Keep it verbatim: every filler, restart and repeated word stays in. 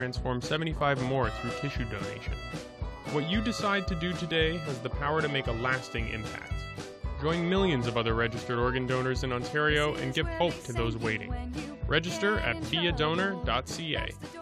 transform seventy-five more through tissue donation. What you decide to do today has the power to make a lasting impact. Join millions of other registered organ donors in Ontario and give hope to those waiting. Register at be a donor dot c a.